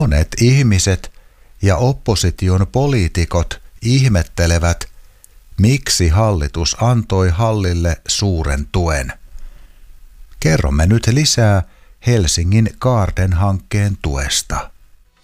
Monet ihmiset ja opposition poliitikot ihmettelevät, miksi hallitus antoi Hallille suuren tuen. Kerromme nyt lisää Helsingin Garden-hankkeen tuesta.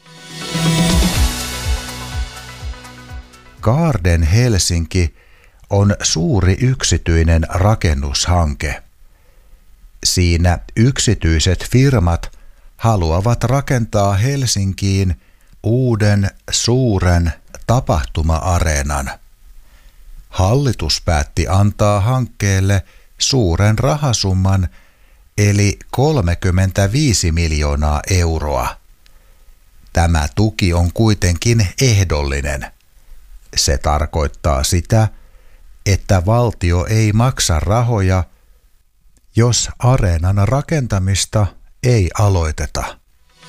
Garden Helsinki on suuri yksityinen rakennushanke. Siinä yksityiset firmat haluavat rakentaa Helsinkiin uuden suuren tapahtuma-areenan. Hallitus päätti antaa hankkeelle suuren rahasumman eli 35 miljoonaa euroa. Tämä tuki on kuitenkin ehdollinen. Se tarkoittaa sitä, että valtio ei maksa rahoja, jos areenan rakentamista ei aloiteta.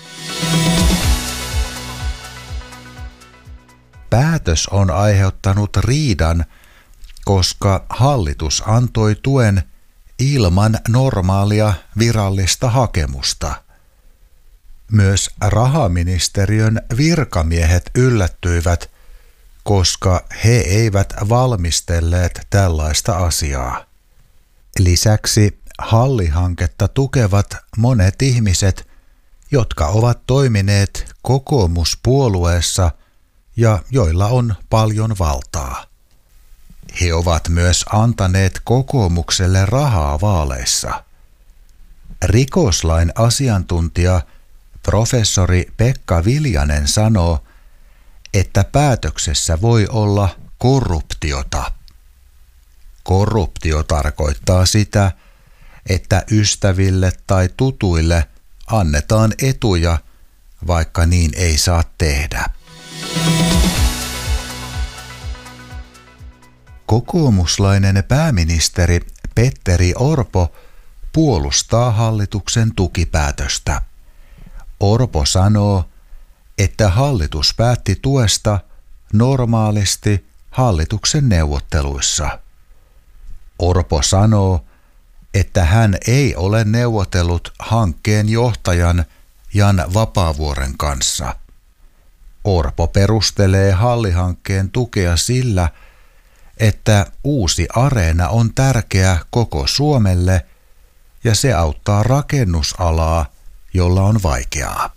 Päätös on aiheuttanut riidan, koska hallitus antoi tuen ilman normaalia virallista hakemusta. Myös rahaministeriön virkamiehet yllättyivät, koska he eivät valmistelleet tällaista asiaa. Lisäksi Halli-hanketta tukevat monet ihmiset, jotka ovat toimineet kokoomuspuolueessa ja joilla on paljon valtaa. He ovat myös antaneet kokoomukselle rahaa vaaleissa. Rikoslain asiantuntija professori Pekka Viljanen sanoo, että päätöksessä voi olla korruptiota. Korruptio tarkoittaa sitä, että ystäville tai tutuille annetaan etuja, vaikka niin ei saa tehdä. Kokoomuslainen pääministeri Petteri Orpo puolustaa hallituksen tukipäätöstä. Orpo sanoo, että hallitus päätti tuesta normaalisti hallituksen neuvotteluissa. Orpo sanoo, että hän ei ole neuvotellut hankkeen johtajan Jan Vapaavuoren kanssa. Orpo perustelee Halli-hankkeen tukea sillä, että uusi areena on tärkeä koko Suomelle ja se auttaa rakennusalaa, jolla on vaikeaa.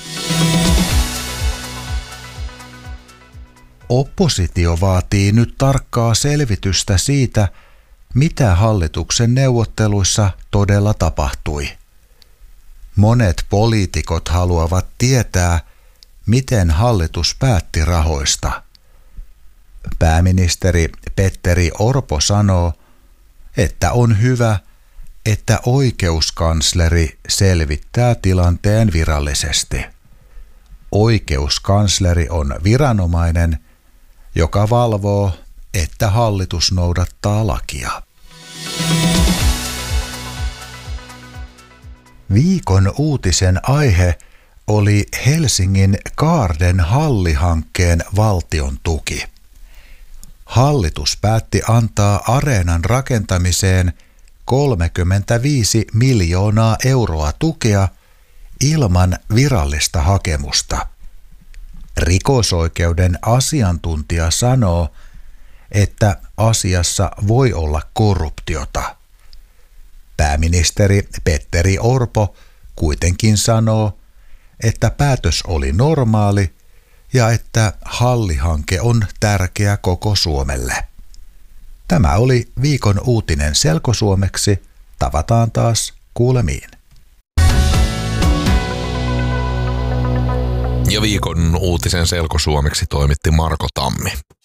Oppositio vaatii nyt tarkkaa selvitystä siitä, mitä hallituksen neuvotteluissa todella tapahtui. Monet poliitikot haluavat tietää, miten hallitus päätti rahoista. Pääministeri Petteri Orpo sanoo, että on hyvä, että oikeuskansleri selvittää tilanteen virallisesti. Oikeuskansleri on viranomainen, joka valvoo, että hallitus noudattaa lakia. Viikon uutisen aihe oli Helsingin Garden Halli-hankkeen valtion tuki. Hallitus päätti antaa areenan rakentamiseen 35 miljoonaa euroa tukea ilman virallista hakemusta. Rikosoikeuden asiantuntija sanoo, että asiassa voi olla korruptiota. Pääministeri Petteri Orpo kuitenkin sanoo, että päätös oli normaali ja että Halli-hanke on tärkeä koko Suomelle. Tämä oli viikon uutinen selkosuomeksi. Tavataan taas kuulemiin. Ja viikon uutisen selkosuomeksi toimitti Marko Tammi.